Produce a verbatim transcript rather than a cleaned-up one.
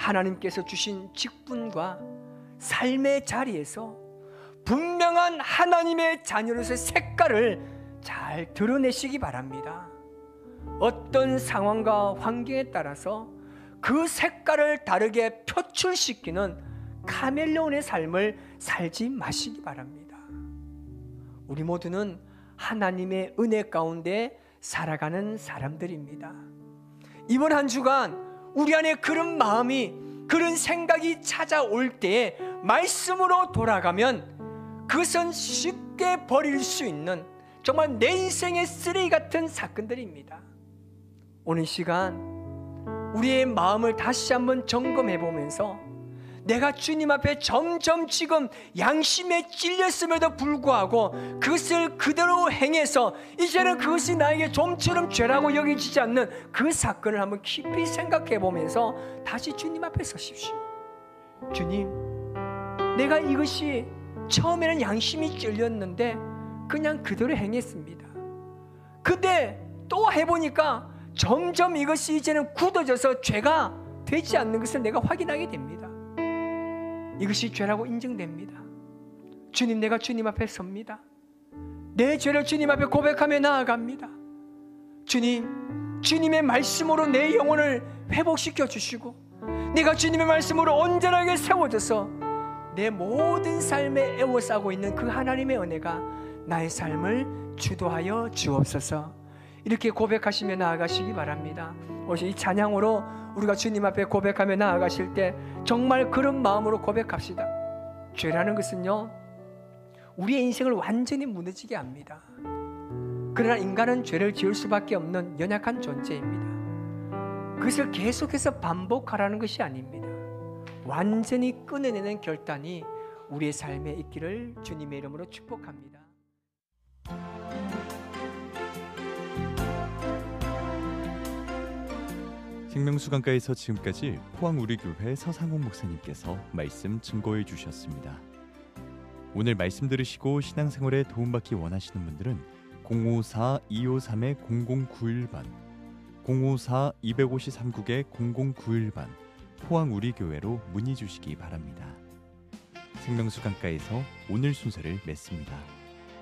하나님께서 주신 직분과 삶의 자리에서 분명한 하나님의 자녀로서의 색깔을 잘 드러내시기 바랍니다. 어떤 상황과 환경에 따라서 그 색깔을 다르게 표출시키는 카멜레온의 삶을 살지 마시기 바랍니다. 우리 모두는 하나님의 은혜 가운데 살아가는 사람들입니다. 이번 한 주간 우리 안에 그런 마음이, 그런 생각이 찾아올 때에 말씀으로 돌아가면 그것은 쉽게 버릴 수 있는 정말 내 인생의 쓰레기 같은 사건들입니다. 오늘 시간 우리의 마음을 다시 한번 점검해 보면서 내가 주님 앞에 점점 지금 양심에 찔렸음에도 불구하고 그것을 그대로 행해서 이제는 그것이 나에게 좀처럼 죄라고 여겨지지 않는 그 사건을 한번 깊이 생각해 보면서 다시 주님 앞에 서십시오. 주님, 내가 이것이 처음에는 양심이 찔렸는데 그냥 그대로 행했습니다. 근데 또 해보니까 점점 이것이 이제는 굳어져서 죄가 되지 않는 것을 내가 확인하게 됩니다. 이것이 죄라고 인정됩니다. 주님, 내가 주님 앞에 섭니다. 내 죄를 주님 앞에 고백하며 나아갑니다. 주님, 주님의 말씀으로 내 영혼을 회복시켜 주시고 내가 주님의 말씀으로 온전하게 세워져서 내 모든 삶에 애워싸고 있는 그 하나님의 은혜가 나의 삶을 주도하여 주옵소서. 이렇게 고백하시며 나아가시기 바랍니다. 오늘 이 찬양으로 우리가 주님 앞에 고백하며 나아가실 때 정말 그런 마음으로 고백합시다. 죄라는 것은요, 우리의 인생을 완전히 무너지게 합니다. 그러나 인간은 죄를 지을 수밖에 없는 연약한 존재입니다. 그것을 계속해서 반복하라는 것이 아닙니다. 완전히 끊어내는 결단이 우리의 삶에 있기를 주님의 이름으로 축복합니다. 생명수강가에서 지금까지 포항우리교회 서상홍 목사님께서 말씀 증거해 주셨습니다. 오늘 말씀 들으시고 신앙생활에 도움받기 원하시는 분들은 공오사 이오삼 공공구일 번, 공오사 이오삼 공공구일 번 포항우리교회로 문의 주시기 바랍니다. 생명수강가에서 오늘 순서를 맺습니다.